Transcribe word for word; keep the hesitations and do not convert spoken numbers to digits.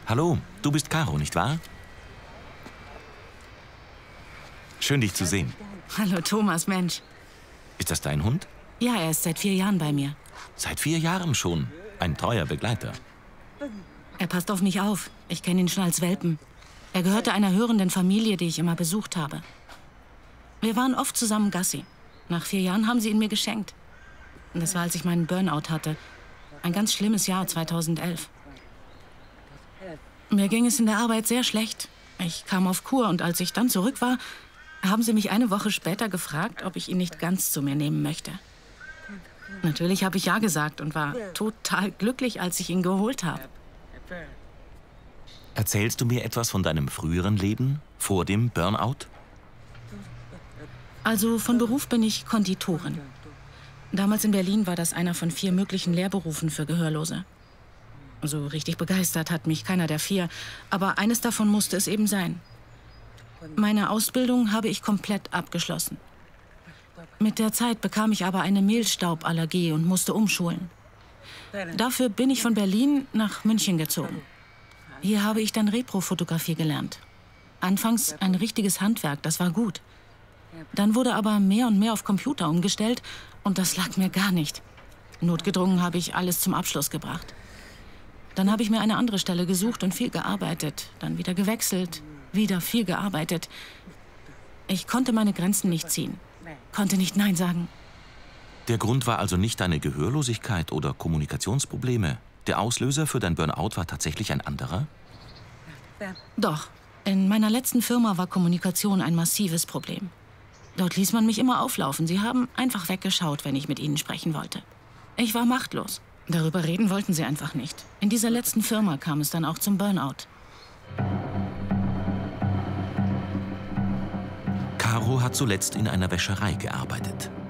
Hallo, du bist Caro, nicht wahr? Schön, dich zu sehen. Hallo Thomas, Mensch. Ist das dein Hund? Ja, er ist seit vier Jahren bei mir. Seit vier Jahren schon. Ein treuer Begleiter. Er passt auf mich auf. Ich kenne ihn schon als Welpen. Er gehörte einer hörenden Familie, die ich immer besucht habe. Wir waren oft zusammen Gassi. Nach vier Jahren haben sie ihn mir geschenkt. Und das war, als ich meinen Burnout hatte. Ein ganz schlimmes Jahr, zweitausendelf. Mir ging es in der Arbeit sehr schlecht. Ich kam auf Kur und als ich dann zurück war, haben sie mich eine Woche später gefragt, ob ich ihn nicht ganz zu mir nehmen möchte. Natürlich habe ich ja gesagt und war total glücklich, als ich ihn geholt habe. Erzählst du mir etwas von deinem früheren Leben, vor dem Burnout? Also von Beruf bin ich Konditorin. Damals in Berlin war das einer von vier möglichen Lehrberufen für Gehörlose. So richtig begeistert hat mich keiner der vier, aber eines davon musste es eben sein. Meine Ausbildung habe ich komplett abgeschlossen. Mit der Zeit bekam ich aber eine Mehlstauballergie und musste umschulen. Dafür bin ich von Berlin nach München gezogen. Hier habe ich dann Reprofotografie gelernt. Anfangs ein richtiges Handwerk, das war gut. Dann wurde aber mehr und mehr auf Computer umgestellt und das lag mir gar nicht. Notgedrungen habe ich alles zum Abschluss gebracht. Dann habe ich mir eine andere Stelle gesucht und viel gearbeitet, dann wieder gewechselt, wieder viel gearbeitet. Ich konnte meine Grenzen nicht ziehen, konnte nicht Nein sagen. Der Grund war also nicht deine Gehörlosigkeit oder Kommunikationsprobleme. Der Auslöser für dein Burnout war tatsächlich ein anderer? Doch, in meiner letzten Firma war Kommunikation ein massives Problem. Dort ließ man mich immer auflaufen. Sie haben einfach weggeschaut, wenn ich mit ihnen sprechen wollte. Ich war machtlos. Darüber reden wollten sie einfach nicht. In dieser letzten Firma kam es dann auch zum Burnout. Caro hat zuletzt in einer Wäscherei gearbeitet.